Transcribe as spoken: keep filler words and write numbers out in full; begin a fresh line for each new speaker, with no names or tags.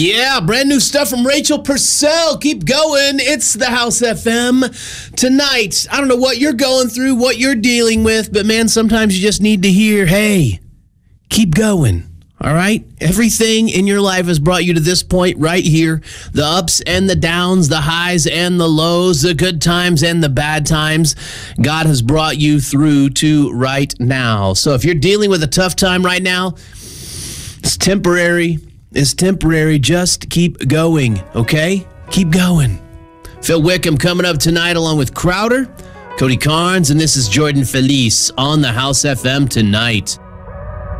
Yeah, brand new stuff from Rachel Purcell. Keep going. It's the House F M. Tonight, I don't know what you're going through, what you're dealing with, but man, sometimes you just need to hear, hey, keep going. All right? Everything in your life has brought you to this point right here. The ups and the downs, the highs and the lows, the good times and the bad times. God has brought you through to right now. So if you're dealing with a tough time right now, it's temporary. It's temporary. Just keep going, okay? Keep going. Phil Wickham coming up tonight along with Crowder, Cody Carnes, and this is Jordan Felice on the House F M tonight.